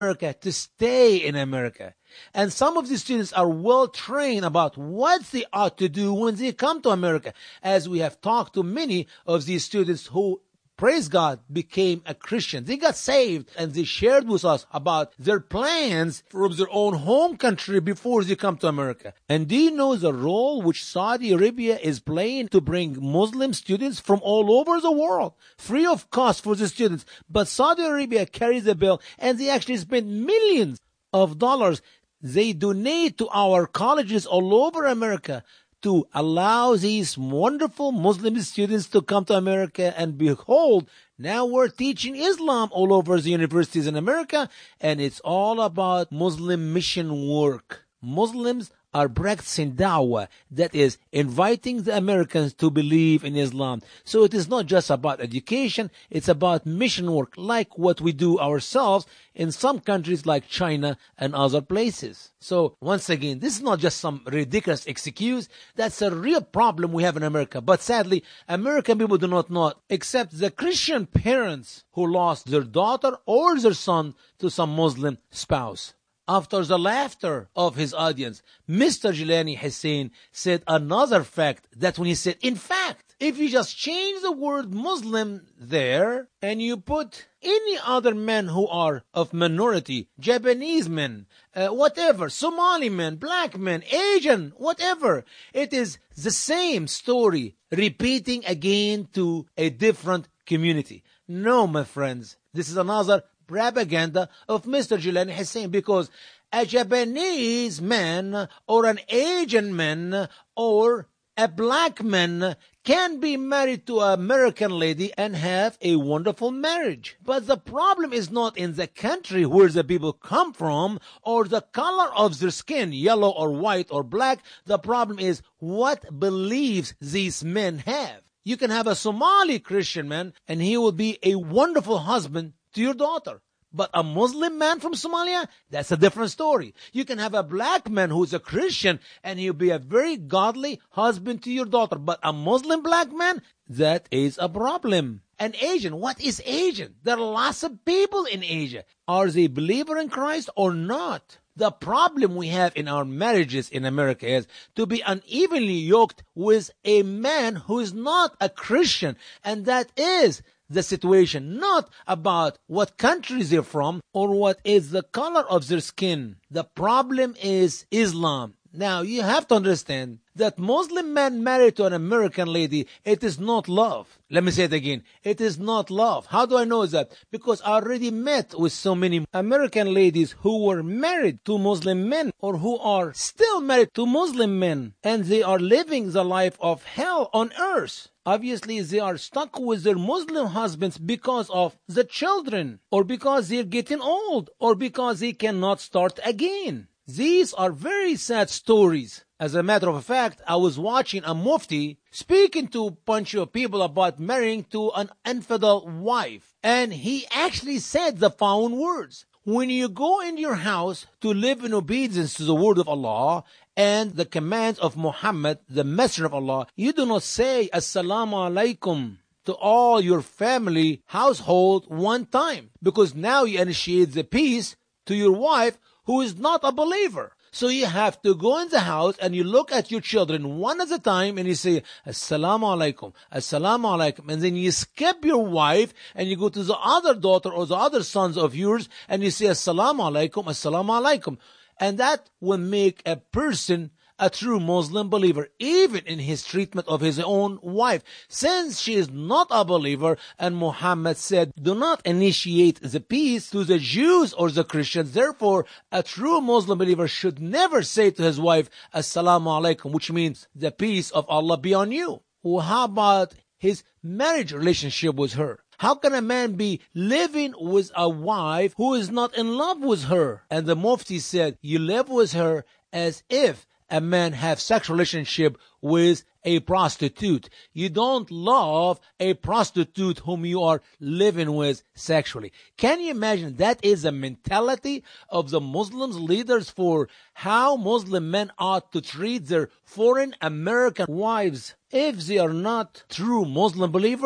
America to stay in America. And some of these students are well trained about what they ought to do when they come to America, as we have talked to many of these students who, praise God, became a Christian. They got saved and they shared with us about their plans from their own home country before they come to America. And do you know the role which Saudi Arabia is playing to bring Muslim students from all over the world, free of cost for the students? But Saudi Arabia carries the bill, and they actually spend millions of dollars. They donate to our colleges all over America to allow these wonderful Muslim students to come to America. And behold, now we're teaching Islam all over the universities in America, and it's all about Muslim mission work. Muslims are practicing da'wah, that is, inviting the Americans to believe in Islam. So it is not just about education, it's about mission work, like what we do ourselves in some countries like China and other places. So once again, this is not just some ridiculous excuse. That's a real problem we have in America. But sadly, American people do not know it, except the Christian parents who lost their daughter or their son to some Muslim spouse. After the laughter of his audience, Mr. Jilani Hussein said another fact, that when he said, in fact, if you just change the word Muslim there and you put any other men who are of minority, Japanese men, whatever, Somali men, black men, Asian, whatever, it is the same story repeating again to a different community. No, my friends, this is another propaganda of Mr. Jilani Hussein, because a Japanese man or an Asian man or a black man can be married to an American lady and have a wonderful marriage. But the problem is not in the country where the people come from or the color of their skin, yellow or white or black. The problem is what beliefs these men have. You can have a Somali Christian man and he will be a wonderful husband to your daughter. But a Muslim man from Somalia, that's a different story. You can have a black man who's a Christian and he'll be a very godly husband to your daughter. But a Muslim black man, that is a problem. An Asian, what is Asian? There are lots of people in Asia. Are they believer in Christ or not? The problem we have in our marriages in America is to be unevenly yoked with a man who is not a Christian. And that is the situation, not about what countries they're from or what is the color of their skin. The problem is Islam. Now, you have to understand that Muslim man married to an American lady, it is not love. Let me say it again. It is not love. How do I know that? Because I already met with so many American ladies who were married to Muslim men or who are still married to Muslim men, and they are living the life of hell on earth. Obviously, they are stuck with their Muslim husbands because of the children, or because they're getting old, or because they cannot start again. These are very sad stories. As a matter of fact, I was watching a mufti speaking to a bunch of people about marrying to an infidel wife. And he actually said the following words. When you go in your house to live in obedience to the word of Allah and the commands of Muhammad, the messenger of Allah, you do not say Assalamu alaikum to all your family household one time, because now you initiate the peace to your wife who is not a believer. So you have to go in the house and you look at your children one at a time and you say, Assalamu alaikum, Assalamu alaikum. And then you skip your wife and you go to the other daughter or the other sons of yours and you say, Assalamu alaikum, Assalamu alaikum. And that will make a person a true Muslim believer, even in his treatment of his own wife, since she is not a believer. And Muhammad said, do not initiate the peace to the Jews or the Christians. Therefore, a true Muslim believer should never say to his wife, Assalamu alaikum, which means the peace of Allah be on you. Well, how about his marriage relationship with her? How can a man be living with a wife who is not in love with her? And the Mufti said, you live with her as if a man have sexual relationship with a prostitute. You don't love a prostitute whom you are living with sexually. Can you imagine? That is the mentality of the Muslims leaders for how Muslim men ought to treat their foreign American wives if they are not true Muslim believers.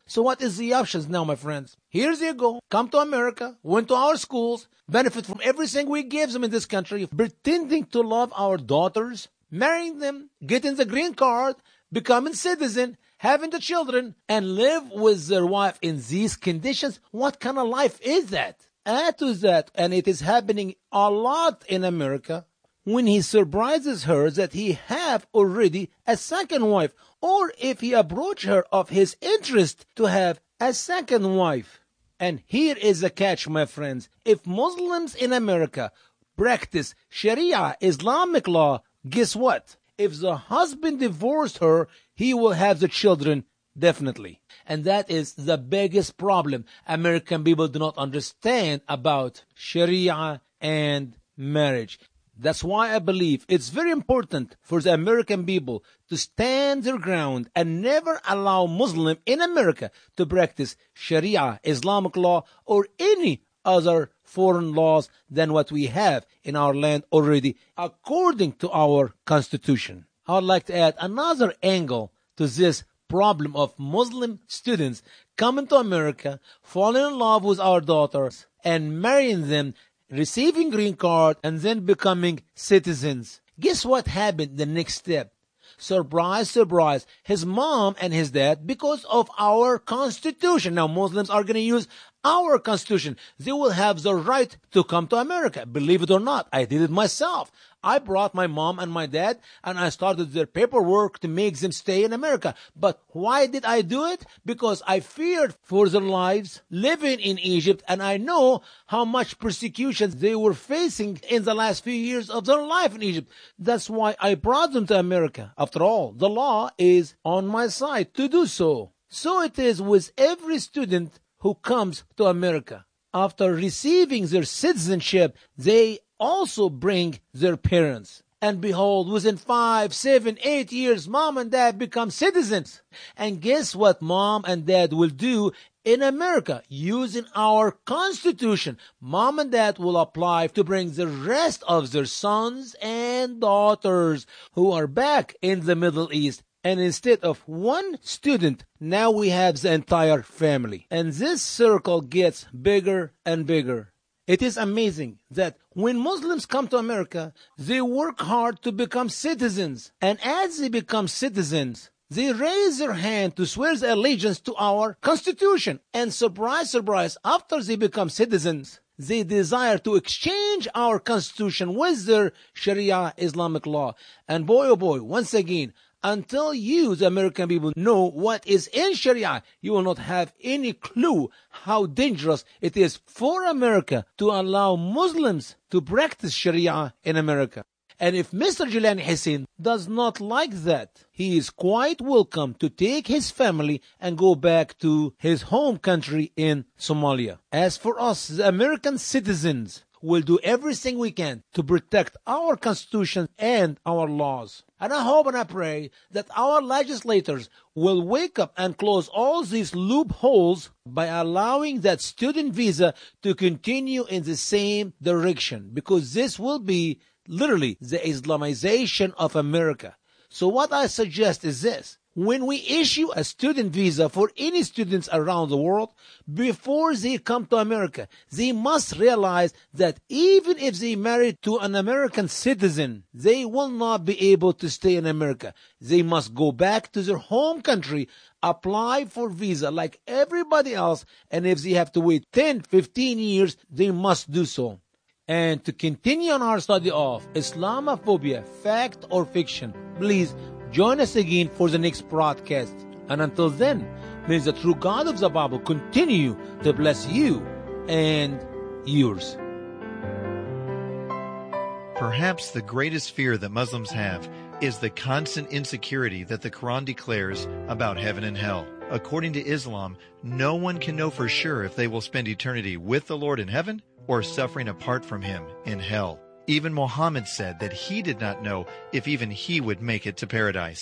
So what is the options now, my friends? Here's you go. Come to America, went to our schools, benefit from everything we give them in this country, pretending to love our daughters, marrying them, getting the green card, becoming citizen, having the children, and live with their wife in these conditions. What kind of life is that? Add to that, and it is happening a lot in America, when he surprises her that he have already a second wife, or if he approach her of his interest to have a second wife. And here is the catch, my friends. If Muslims in America practice Sharia, Islamic law, guess what? If the husband divorced her, he will have the children, definitely. And that is the biggest problem American people do not understand about Sharia and marriage. That's why I believe it's very important for the American people to stand their ground and never allow Muslim in America to practice Sharia, Islamic law, or any other foreign laws than what we have in our land already, according to our Constitution. I would like to add another angle to this problem of Muslim students coming to America, falling in love with our daughters, and marrying them, receiving green card, and then becoming citizens. Guess what happened the next step? Surprise, surprise, his mom and his dad, because of our Constitution. Now Muslims are going to use our Constitution. They will have the right to come to America. Believe it or not, I did it myself. I brought my mom and my dad, and I started their paperwork to make them stay in America. But why did I do it? Because I feared for their lives living in Egypt, and I know how much persecution they were facing in the last few years of their life in Egypt. That's why I brought them to America. After all, the law is on my side to do so. So it is with every student who comes to America. After receiving their citizenship, they also bring their parents. And behold, within 5, 7, 8 years, mom and dad become citizens. And guess what mom and dad will do in America? Using our Constitution, mom and dad will apply to bring the rest of their sons and daughters who are back in the Middle East. And instead of one student, now we have the entire family. And this circle gets bigger and bigger. It is amazing that when Muslims come to America, they work hard to become citizens. And as they become citizens, they raise their hand to swear their allegiance to our Constitution. And surprise, surprise, after they become citizens, they desire to exchange our Constitution with their Sharia Islamic law. And boy, oh boy, once again, until you, the American people, know what is in Sharia, you will not have any clue how dangerous it is for America to allow Muslims to practice Sharia in America. And if Mr. Jelani Hussein does not like that, he is quite welcome to take his family and go back to his home country in Somalia. As for us, the American citizens, will do everything we can to protect our Constitution and our laws. And I hope and I pray that our legislators will wake up and close all these loopholes by allowing that student visa to continue in the same direction, because this will be literally the Islamization of America. So what I suggest is this. When we issue a student visa for any students around the world, before they come to America, they must realize that even if they marry to an American citizen, they will not be able to stay in America. They must go back to their home country, apply for visa like everybody else, and if they have to wait 10, 15 years, they must do so. And to continue on our study of Islamophobia, fact or fiction, please join us again for the next broadcast. And until then, may the true God of the Bible continue to bless you and yours. Perhaps the greatest fear that Muslims have is the constant insecurity that the Quran declares about heaven and hell. According to Islam, no one can know for sure if they will spend eternity with the Lord in heaven or suffering apart from Him in hell. Even Muhammad said that he did not know if even he would make it to paradise.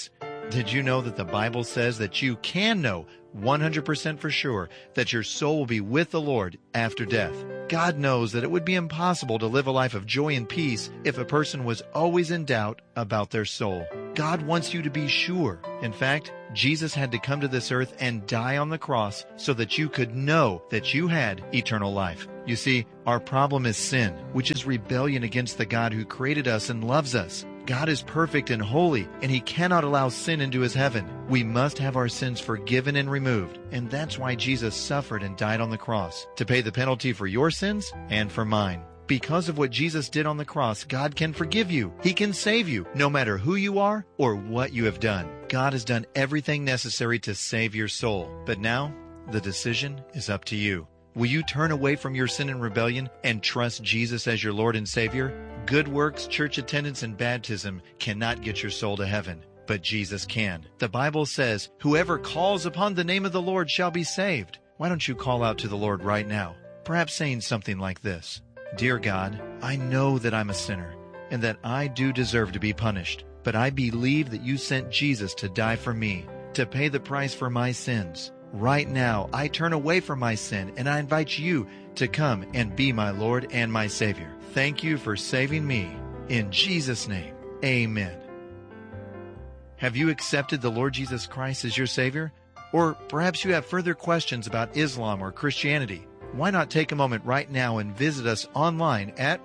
Did you know that the Bible says that you can know 100% for sure that your soul will be with the Lord after death? God knows that it would be impossible to live a life of joy and peace if a person was always in doubt about their soul. God wants you to be sure. In fact, Jesus had to come to this earth and die on the cross so that you could know that you had eternal life. You see, our problem is sin, which is rebellion against the God who created us and loves us. God is perfect and holy, and He cannot allow sin into His heaven. We must have our sins forgiven and removed, and that's why Jesus suffered and died on the cross, to pay the penalty for your sins and for mine. Because of what Jesus did on the cross, God can forgive you. He can save you, no matter who you are or what you have done. God has done everything necessary to save your soul. But now, the decision is up to you. Will you turn away from your sin and rebellion and trust Jesus as your Lord and Savior? Good works, church attendance, and baptism cannot get your soul to heaven, but Jesus can. The Bible says, "Whoever calls upon the name of the Lord shall be saved." Why don't you call out to the Lord right now? Perhaps saying something like this: "Dear God, I know that I'm a sinner and that I do deserve to be punished, but I believe that you sent Jesus to die for me, to pay the price for my sins. Right now, I turn away from my sin and I invite you to come and be my Lord and my Savior. Thank you for saving me. In Jesus' name, amen." Have you accepted the Lord Jesus Christ as your Savior? Or perhaps you have further questions about Islam or Christianity. Why not take a moment right now and visit us online at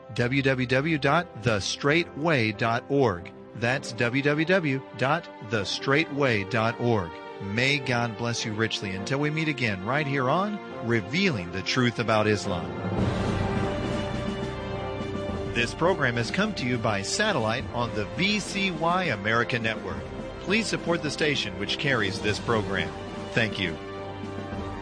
www.thestraightway.org. That's www.thestraightway.org. May God bless you richly until we meet again right here on Revealing the Truth About Islam. This program has come to you by satellite on the VCY America Network. Please support the station which carries this program. Thank you.